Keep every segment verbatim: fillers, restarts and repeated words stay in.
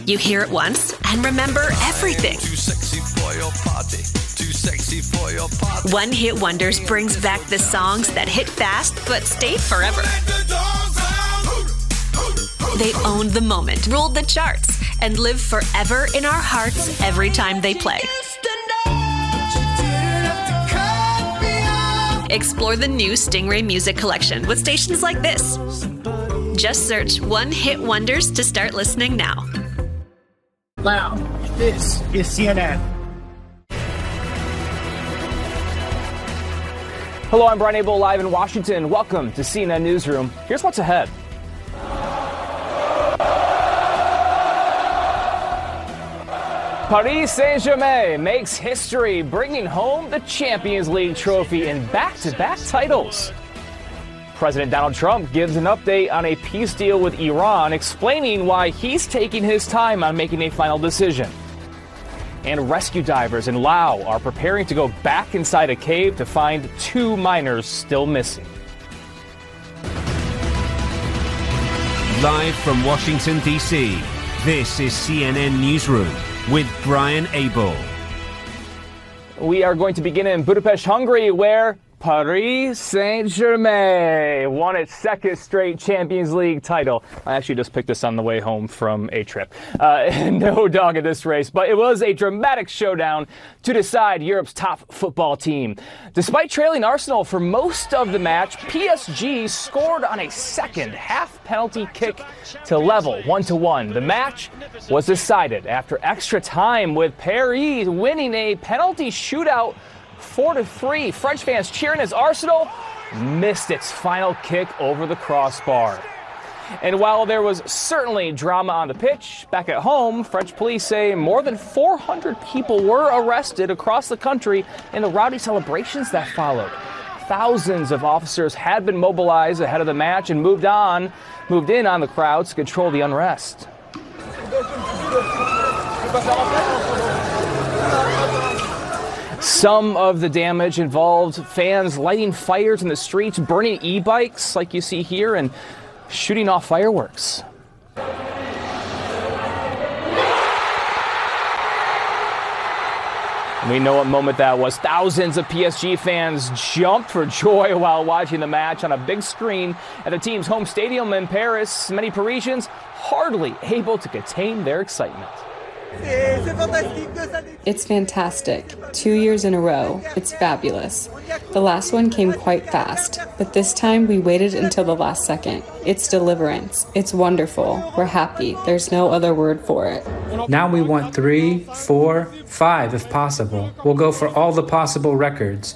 You hear it once and remember everything. Too sexy for your party. Too sexy for your party. One Hit Wonders brings back the songs that hit fast but stay forever. They owned the moment, ruled the charts, and live forever in our hearts every time they play. Explore the new Stingray Music Collection with stations like this. Just search One Hit Wonders to start listening now. Wow, this is C N N. Hello, I'm Brian Abel, live in Washington. Welcome to C N N Newsroom. Here's what's ahead. Paris Saint-Germain makes history, bringing home the Champions League trophy in back-to-back titles. President Donald Trump gives an update on a peace deal with Iran, explaining why he's taking his time on making a final decision. And rescue divers in Laos are preparing to go back inside a cave to find two miners still missing. Live from Washington, D C, this is C N N Newsroom with Brian Abel. We are going to begin in Budapest, Hungary, where Paris Saint-Germain won its second straight Champions League title. I actually just picked this on the way home from a trip. Uh, no dog in this race, but it was a dramatic showdown to decide Europe's top football team. Despite trailing Arsenal for most of the match, P S G scored on a second half penalty kick to level one to one. The match was decided after extra time, with Paris winning a penalty shootout Four to three. French fans cheering as Arsenal missed its final kick over the crossbar. And while there was certainly drama on the pitch, back at home, French police say more than four hundred people were arrested across the country in the rowdy celebrations that followed. Thousands of officers had been mobilized ahead of the match and moved on, moved in on the crowds to control the unrest. Some of the damage involved fans lighting fires in the streets, burning e-bikes like you see here, and shooting off fireworks. We know what moment that was. Thousands of P S G fans jumped for joy while watching the match on a big screen at the team's home stadium in Paris. Many Parisians hardly able to contain their excitement. It's fantastic. Two years in a row. It's fabulous. The last one came quite fast, but this time we waited until the last second. It's deliverance. It's wonderful. We're happy. There's no other word for it. Now we want three, four, five if possible. We'll go for all the possible records.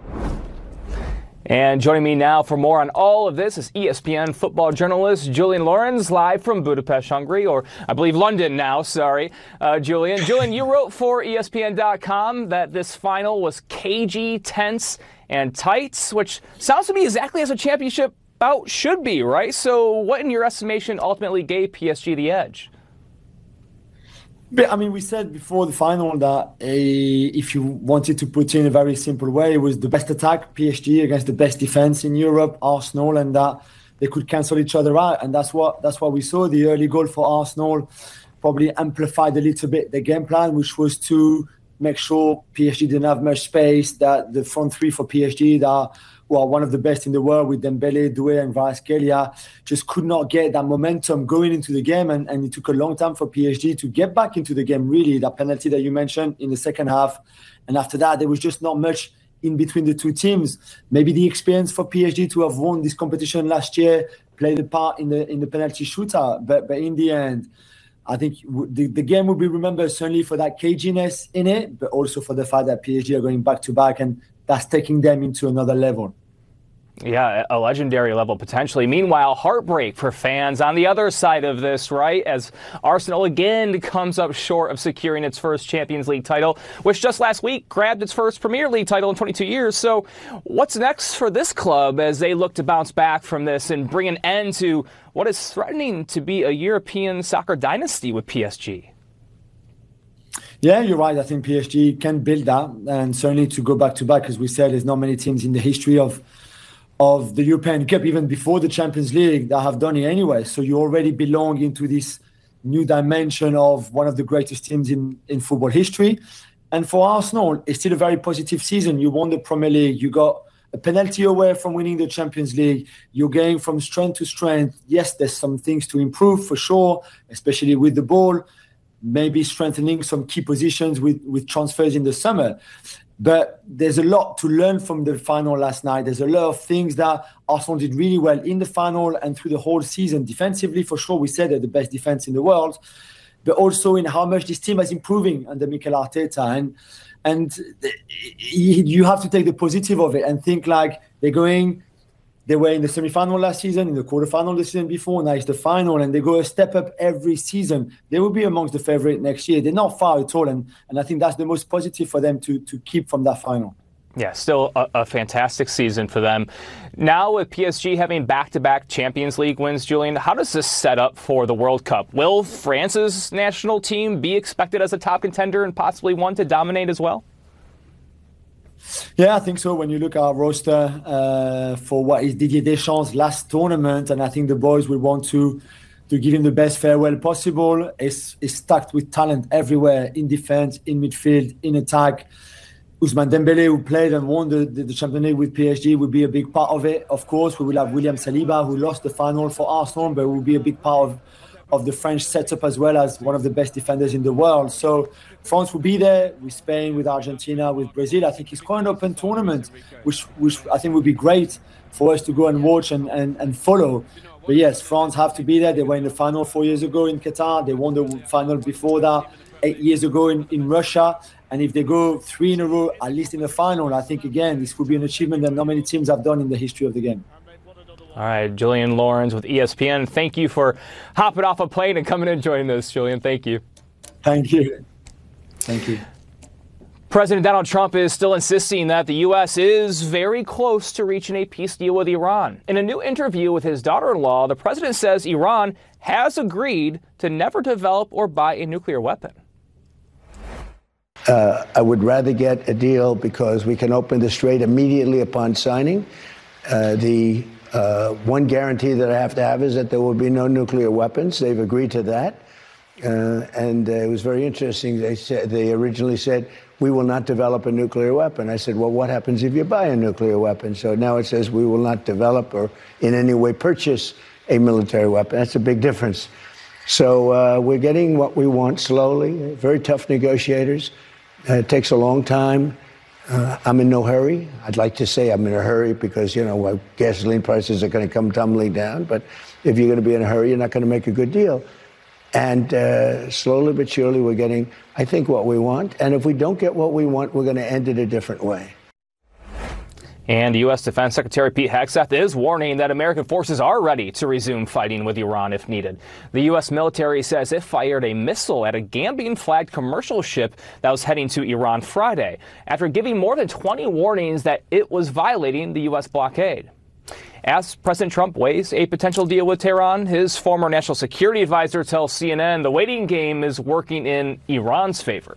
And joining me now for more on all of this is E S P N football journalist Julian Lorenz, live from Budapest, Hungary, or I believe London now, sorry, uh, Julian. Julian, you wrote for E S P N dot com that this final was cagey, tense, and tight, which sounds to me exactly as a championship bout should be, right? So what, in your estimation, ultimately gave P S G the edge? I mean, we said before the final that uh, if you wanted to put it in a very simple way, it was the best attack, P S G, against the best defense in Europe, Arsenal, and that they could cancel each other out. And that's what that's what we saw. The early goal for Arsenal probably amplified a little bit the game plan, which was to make sure P S G didn't have much space, that the front three for P S G, that were one of the best in the world with Dembele, Doué, and Kvaratskhelia, just could not get that momentum going into the game. And, and it took a long time for P S G to get back into the game, really. That penalty that you mentioned in the second half. And after that, there was just not much in between the two teams. Maybe the experience for P S G to have won this competition last year played a part in the in the penalty shootout. But, but in the end, I think the, the game will be remembered certainly for that caginess in it, but also for the fact that P S G are going back to back, and that's taking them into another level. Yeah, a legendary level potentially. Meanwhile, heartbreak for fans on the other side of this, right? As Arsenal again comes up short of securing its first Champions League title, which just last week grabbed its first Premier League title in twenty-two years. So what's next for this club as they look to bounce back from this and bring an end to what is threatening to be a European soccer dynasty with P S G? Yeah, you're right. I think P S G can build that, and certainly to go back to back, as we said, there's not many teams in the history of of the European Cup, even before the Champions League, that have done it anyway. So you already belong into this new dimension of one of the greatest teams in, in football history. And for Arsenal, it's still a very positive season. You won the Premier League. You got a penalty away from winning the Champions League. You're going from strength to strength. Yes, there's some things to improve for sure, especially with the ball, maybe strengthening some key positions with, with transfers in the summer. But there's a lot to learn from the final last night. There's a lot of things that Arsenal did really well in the final and through the whole season. Defensively, for sure, we said they're the best defense in the world, but also in how much this team is improving under Mikel Arteta. And and you have to take the positive of it and think like they're going, they were in the semi-final last season, in the quarter-final the season before, now it's the final, and they go a step up every season. They will be amongst the favourite next year. They're not far at all, and, and I think that's the most positive for them to, to keep from that final. Yeah, still a, a fantastic season for them. Now with P S G having back-to-back Champions League wins, Julian, how does this set up for the World Cup? Will France's national team be expected as a top contender and possibly one to dominate as well? Yeah, I think so. When you look at our roster uh, for what is Didier Deschamps' last tournament, and I think the boys will want to to give him the best farewell possible. It's, it's stacked with talent everywhere, in defense, in midfield, in attack. Ousmane Dembélé, who played and won the, the, the Champions League with P S G, will be a big part of it. Of course, we will have William Saliba, who lost the final for Arsenal, but will be a big part of, of the French setup as well as one of the best defenders in the world. So France will be there with Spain, with Argentina, with Brazil. I think it's quite an open tournament, which which I think would be great for us to go and watch and, and, and follow. But yes, France have to be there. They were in the final four years ago in Qatar. They won the final before that eight years ago in, in Russia. And if they go three in a row, at least in the final, I think, again, this would be an achievement that not many teams have done in the history of the game. All right, Julian Lawrence with E S P N. Thank you for hopping off a plane and coming and joining us, Julian. Thank you. Thank you. Thank you. President Donald Trump is still insisting that the U S is very close to reaching a peace deal with Iran. In a new interview with his daughter-in-law, the president says Iran has agreed to never develop or buy a nuclear weapon. Uh, I would rather get a deal because we can open the strait immediately upon signing. Uh, the uh, one guarantee that I have to have is that there will be no nuclear weapons. They've agreed to that. Uh, and uh, it was very interesting. They said, they originally said, we will not develop a nuclear weapon. I said, well, what happens if you buy a nuclear weapon? So now it says we will not develop or in any way purchase a military weapon. That's a big difference. So uh, we're getting what we want slowly. Very tough negotiators. Uh, it takes a long time. Uh, I'm in no hurry. I'd like to say I'm in a hurry because, you know, gasoline prices are going to come tumbling down. But if you're going to be in a hurry, you're not going to make a good deal. And uh, slowly but surely, we're getting, I think, what we want. And if we don't get what we want, we're going to end it a different way. And U S Defense Secretary Pete Hegseth is warning that American forces are ready to resume fighting with Iran if needed. The U S military says it fired a missile at a Gambian-flagged commercial ship that was heading to Iran Friday, after giving more than twenty warnings that it was violating the U S blockade. As President Trump weighs a potential deal with Tehran, his former national security advisor tells C N N the waiting game is working in Iran's favor.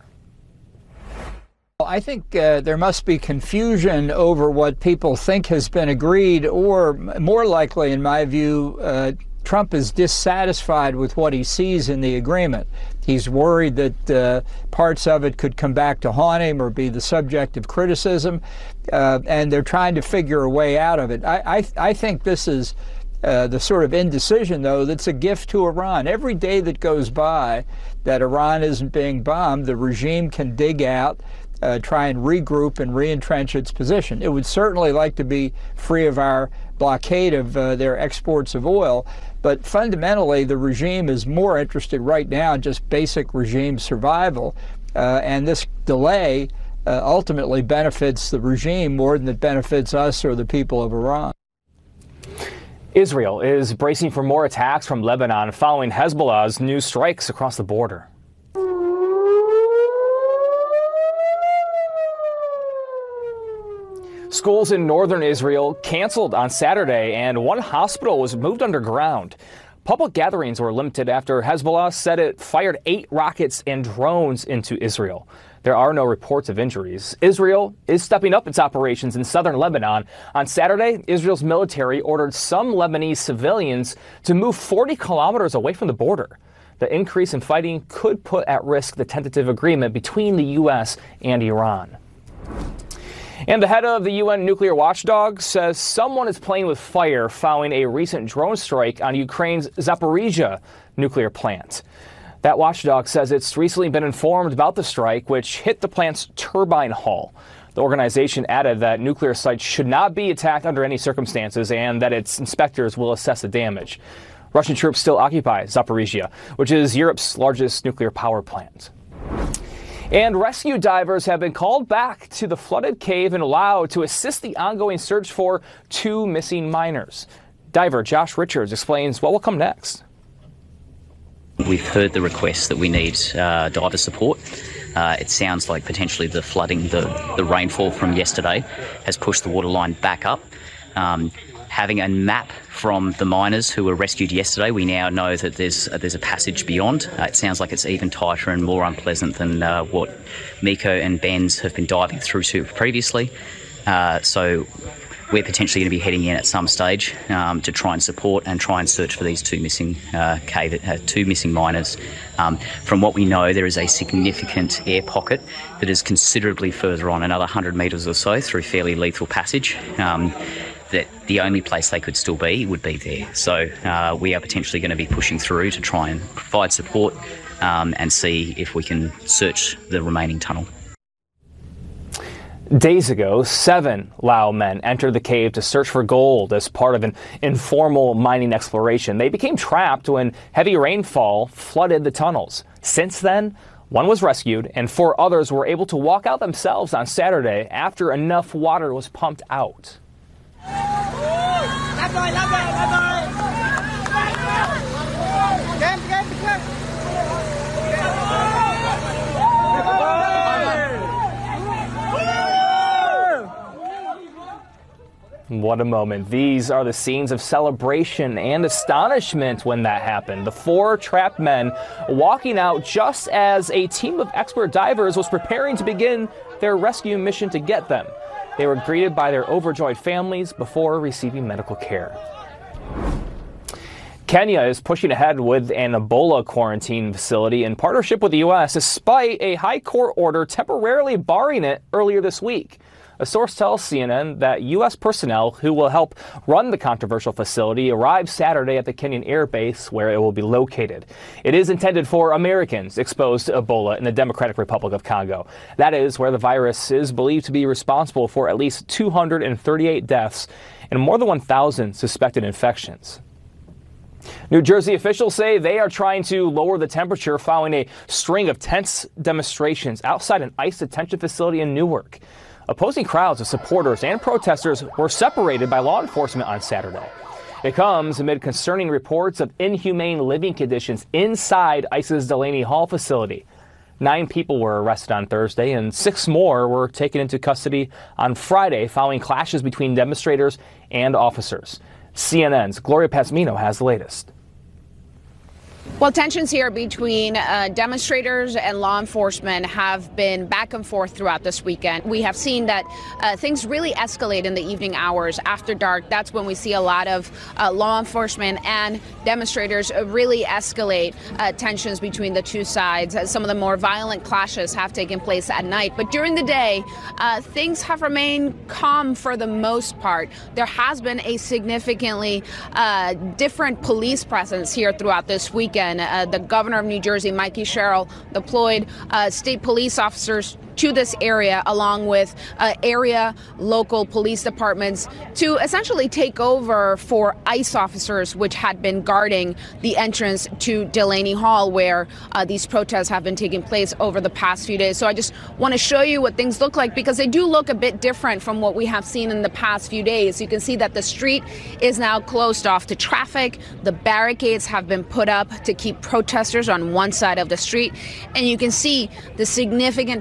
I think uh, there must be confusion over what people think has been agreed, or more likely, in my view, uh, Trump is dissatisfied with what he sees in the agreement. He's worried that uh, parts of it could come back to haunt him or be the subject of criticism, uh, and they're trying to figure a way out of it. I, I, I think this is uh, the sort of indecision, though, that's a gift to Iran. Every day that goes by that Iran isn't being bombed, the regime can dig out, Uh, try and regroup and re-entrench its position. It would certainly like to be free of our blockade of uh, their exports of oil, but fundamentally the regime is more interested right now in just basic regime survival, uh, and this delay uh, ultimately benefits the regime more than it benefits us or the people of Iran. Israel is bracing for more attacks from Lebanon following Hezbollah's new strikes across the border. Schools in northern Israel canceled on Saturday, and one hospital was moved underground. Public gatherings were limited after Hezbollah said it fired eight rockets and drones into Israel. There are no reports of injuries. Israel is stepping up its operations in southern Lebanon. On Saturday, Israel's military ordered some Lebanese civilians to move forty kilometers away from the border. The increase in fighting could put at risk the tentative agreement between the U S and Iran. And the head of the U N nuclear watchdog says someone is playing with fire following a recent drone strike on Ukraine's Zaporizhzhia nuclear plant. That watchdog says it's recently been informed about the strike, which hit the plant's turbine hull. The organization added that nuclear sites should not be attacked under any circumstances and that its inspectors will assess the damage. Russian troops still occupy Zaporizhzhia, which is Europe's largest nuclear power plant. And rescue divers have been called back to the flooded cave in Laos to assist the ongoing search for two missing miners. Diver Josh Richards explains what will come next. We've heard the request that we need uh, diver support. Uh, it sounds like potentially the flooding, the, the rainfall from yesterday has pushed the waterline back up. Um, having a map from the miners who were rescued yesterday, we now know that there's uh, there's a passage beyond. Uh, it sounds like it's even tighter and more unpleasant than uh, what Miko and Benz have been diving through to previously. Uh, so we're potentially going to be heading in at some stage um, to try and support and try and search for these two missing uh, cave, uh, two missing miners. Um, from what we know, there is a significant air pocket that is considerably further on, another one hundred metres or so through fairly lethal passage. Um, that the only place they could still be would be there. So uh, we are potentially going to be pushing through to try and provide support um, and see if we can search the remaining tunnel. Days ago, seven Lao men entered the cave to search for gold as part of an informal mining exploration. They became trapped when heavy rainfall flooded the tunnels. Since then, one was rescued and four others were able to walk out themselves on Saturday after enough water was pumped out. What a moment. These are the scenes of celebration and astonishment when that happened. The four trapped men walking out just as a team of expert divers was preparing to begin their rescue mission to get them. They were greeted by their overjoyed families before receiving medical care. Kenya is pushing ahead with an Ebola quarantine facility in partnership with the U S, despite a high court order temporarily barring it earlier this week. A source tells C N N that U S personnel who will help run the controversial facility arrived Saturday at the Kenyan air base where it will be located. It is intended for Americans exposed to Ebola in the Democratic Republic of Congo. That is where the virus is believed to be responsible for at least two hundred thirty-eight deaths and more than one thousand suspected infections. New Jersey officials say they are trying to lower the temperature following a string of tense demonstrations outside an ICE detention facility in Newark. Opposing crowds of supporters and protesters were separated by law enforcement on Saturday. It comes amid concerning reports of inhumane living conditions inside ICE's Delaney Hall facility. Nine people were arrested on Thursday and six more were taken into custody on Friday following clashes between demonstrators and officers. C N N's Gloria Pasmino has the latest. Well, tensions here between uh, demonstrators and law enforcement have been back and forth throughout this weekend. We have seen that uh, things really escalate in the evening hours after dark. That's when we see a lot of uh, law enforcement and demonstrators really escalate uh, tensions between the two sides. Uh, some of the more violent clashes have taken place at night. But during the day, uh, things have remained calm for the most part. There has been a significantly uh, different police presence here throughout this weekend. Uh, the governor of New Jersey, Mikey Sherrill, deployed uh, state police officers to this area along with uh, area local police departments to essentially take over for ICE officers, which had been guarding the entrance to Delaney Hall, where uh, these protests have been taking place over the past few days. So I just want to show you what things look like, because they do look a bit different from what we have seen in the past few days. You can see that the street is now closed off to traffic. The barricades have been put up to keep protesters on one side of the street. And you can see the significant police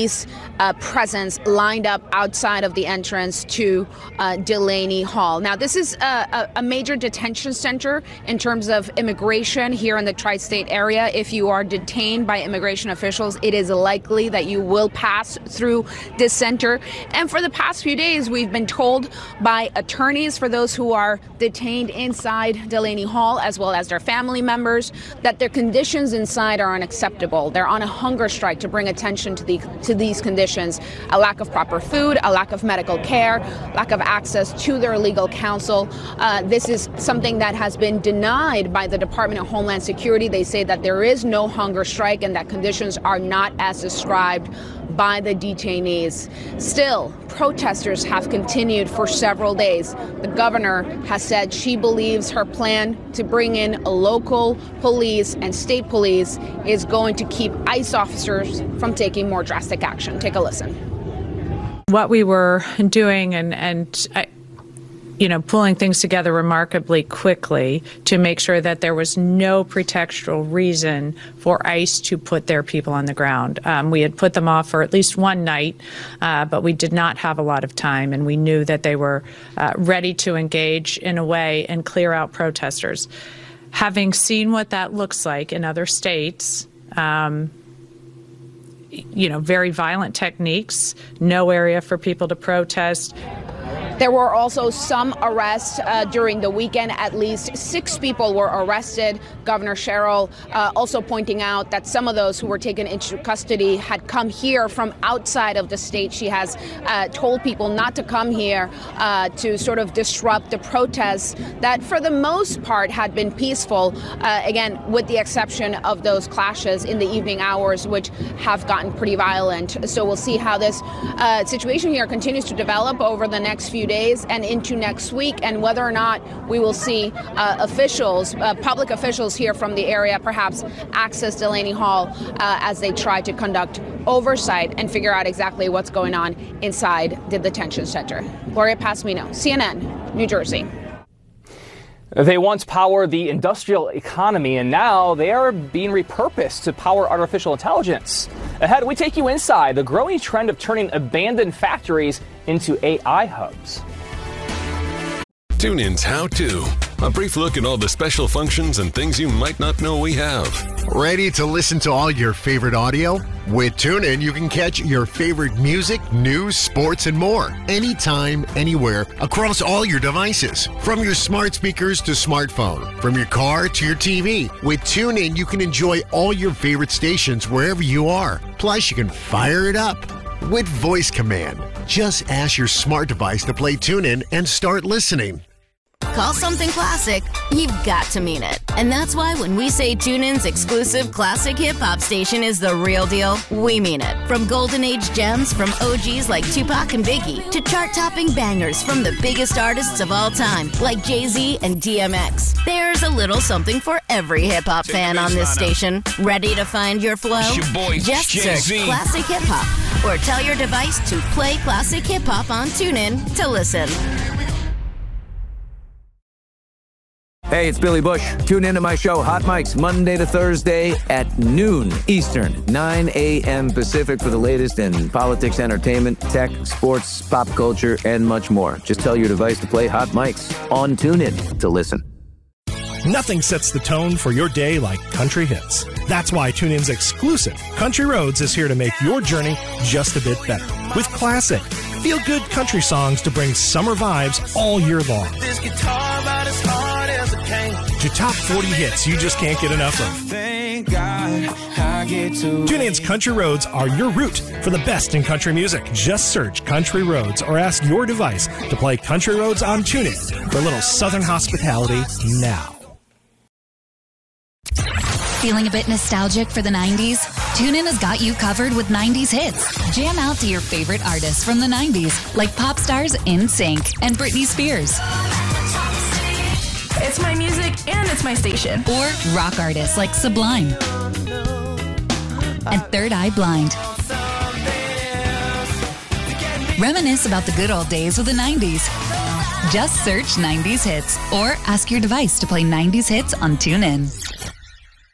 police uh, presence lined up outside of the entrance to uh, Delaney Hall. Now, this is a, a major detention center in terms of immigration here in the tri-state area. If you are detained by immigration officials, it is likely that you will pass through this center. And for the past few days, we've been told by attorneys for those who are detained inside Delaney Hall, as well as their family members, that their conditions inside are unacceptable. They're on a hunger strike to bring attention to the to these conditions: a lack of proper food, a lack of medical care, lack of access to their legal counsel. Uh, this is something that has been denied by the Department of Homeland Security. They say that there is no hunger strike and that conditions are not as described by the detainees. Still, protesters have continued for several days. The governor has said she believes her plan to bring in local police and state police is going to keep ICE officers from taking more drastic action. Take a listen. What we were doing and, and I, you know, pulling things together remarkably quickly to make sure that there was no pretextual reason for ICE to put their people on the ground. Um, we had put them off for at least one night, uh, but we did not have a lot of time, and we knew that they were uh, ready to engage in a way and clear out protesters. Having seen what that looks like in other states, um, you know, very violent techniques, no area for people to protest. There were also some arrests uh, during the weekend. At least six people were arrested. Governor Sherrill uh, also pointing out that some of those who were taken into custody had come here from outside of the state. She has uh, told people not to come here uh, to sort of disrupt the protests that for the most part had been peaceful, uh, again, with the exception of those clashes in the evening hours, which have gotten pretty violent. So we'll see how this uh, situation here continues to develop over the next few days and into next week, and whether or not we will see uh, officials, uh, public officials here from the area perhaps access Delaney Hall uh, as they try to conduct oversight and figure out exactly what's going on inside the detention center. Gloria Pasmino, C N N, New Jersey. They once powered the industrial economy, and now they are being repurposed to power artificial intelligence. Ahead, we take you inside the growing trend of turning abandoned factories into A I hubs. TuneIn's How To. A brief look at all the special functions and things you might not know we have. Ready to listen to all your favorite audio? With TuneIn, you can catch your favorite music, news, sports, and more. Anytime, anywhere, across all your devices. From your smart speakers to smartphone. From your car to your T V. With TuneIn, you can enjoy all your favorite stations wherever you are. Plus, you can fire it up with voice command. Just ask your smart device to play TuneIn and start listening. Call something classic, you've got to mean it. And that's why when we say TuneIn's exclusive classic hip-hop station is the real deal, we mean it. From golden age gems from O Gs like Tupac and Biggie to chart-topping bangers from the biggest artists of all time like Jay-Z and D M X. There's a little something for every hip-hop fan on this station. Ready to find your flow? Your boy, Just Jay-Z. search Classic Hip Hop or tell your device to play Classic Hip Hop on TuneIn to listen. Hey, it's Billy Bush. Tune in to my show, Hot Mics, Monday to Thursday at noon Eastern, nine a.m. Pacific for the latest in politics, entertainment, tech, sports, pop culture, and much more. Just tell your device to play Hot Mics on TuneIn to listen. Nothing sets the tone for your day like country hits. That's why TuneIn's exclusive Country Roads is here to make your journey just a bit better. With classic, feel-good country songs to bring summer vibes all year long. This guitar about as hard as it came. To top forty hits you just can't get enough of. Thank God I get to TuneIn's Country Roads are your route for the best in country music. Just search Country Roads or ask your device to play Country Roads on TuneIn for a little Southern hospitality now. Feeling a bit nostalgic for the nineties? TuneIn has got you covered with nineties hits. Jam out to your favorite artists from the nineties, like pop stars NSYNC and Britney Spears. It's my music and it's my station. Or rock artists like Sublime and Third Eye Blind. Reminisce about the good old days with the nineties. Just search nineties hits or ask your device to play nineties hits on TuneIn.